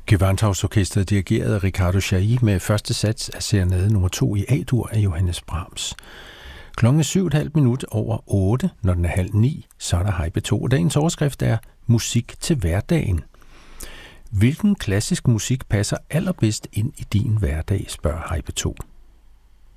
Gewandhausorkestret dirigeret af Ricardo Chailly med første sats af serenade nummer 2 i A-dur af Johannes Brahms. Klokken er 7:07 når den er 8:30, så er der Hej P2, og dagens overskrift er Musik til hverdagen. Hvilken klassisk musik passer allerbedst ind i din hverdag, spørger Hej P2.